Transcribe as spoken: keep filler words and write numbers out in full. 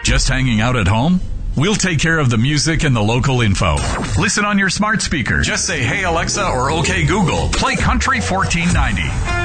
Just hanging out at home? We'll take care of the music and the local info. Listen on your smart speaker. Just say, "Hey Alexa," or "Okay Google, play Country fourteen ninety."